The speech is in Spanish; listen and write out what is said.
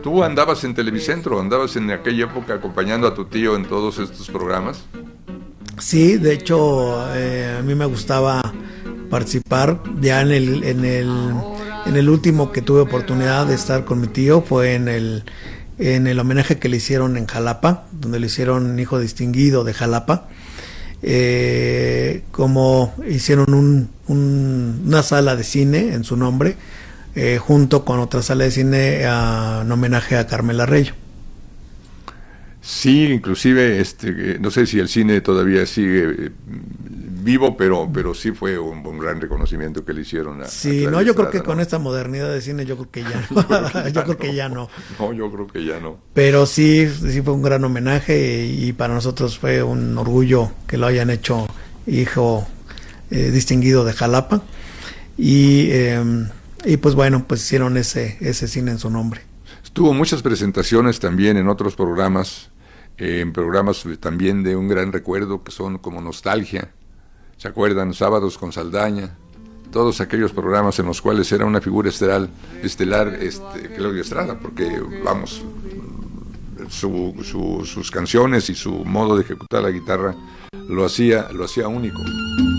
¿Tú andabas en Televicentro, andabas en aquella época acompañando a tu tío en todos estos programas? Sí, de hecho, a mí me gustaba participar. Ya en el último que tuve oportunidad de estar con mi tío fue en el homenaje que le hicieron en Jalapa, donde le hicieron hijo distinguido de Jalapa. Como hicieron una sala de cine en su nombre, junto con otra sala de cine en homenaje a Carmela Rey. Sí, inclusive, no sé si el cine todavía sigue vivo, pero sí fue un gran reconocimiento que le hicieron a Sí, Claudia no, yo creo Estrada, que ¿no? con esta modernidad de cine, yo creo que ya no. Yo creo que ya no. No, yo creo que ya no. Pero sí, sí fue un gran homenaje y para nosotros fue un orgullo que lo hayan hecho hijo distinguido de Jalapa. Y pues bueno, pues hicieron ese cine en su nombre. Tuvo muchas presentaciones también en otros programas, en programas también de un gran recuerdo que son como Nostalgia, ¿se acuerdan? Sábados con Saldaña, todos aquellos programas en los cuales era una figura estelar Claudia Estrada, porque vamos, sus canciones y su modo de ejecutar la guitarra lo hacía único.